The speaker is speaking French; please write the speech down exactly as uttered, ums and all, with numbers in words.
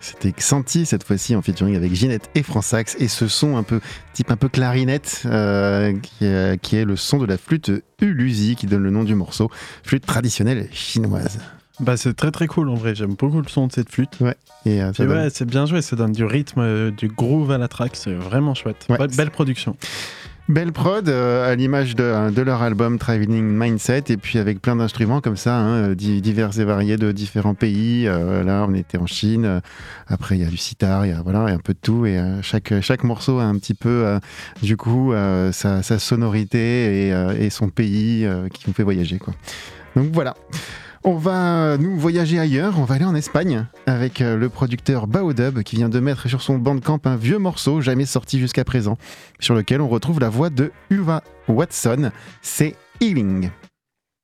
C'était Xanthi cette fois-ci en featuring avec Ginette et Fransax et ce son un peu type un peu clarinette euh, qui, est, qui est le son de la flûte Uluzi qui donne le nom du morceau, flûte traditionnelle chinoise. Bah c'est très très cool en vrai, j'aime beaucoup le son de cette flûte. Ouais. Et, euh, ça et donne... ouais, c'est bien joué, ça donne du rythme, euh, du groove à la track, c'est vraiment chouette. Ouais, belle, belle production. Belle prod, euh, à l'image de, de leur album Traveling Mindset, et puis avec plein d'instruments comme ça, hein, divers et variés de différents pays. Euh, là, on était en Chine. Euh, après, il y a du sitar, il y a voilà, il y a un peu de tout, et euh, chaque chaque morceau a un petit peu, euh, du coup, euh, sa, sa sonorité et, euh, et son pays euh, qui nous fait voyager, quoi. Donc voilà. On va nous voyager ailleurs, on va aller en Espagne avec le producteur Baodub qui vient de mettre sur son Bandcamp un vieux morceau jamais sorti jusqu'à présent, sur lequel on retrouve la voix de Uva Watson, c'est Healing.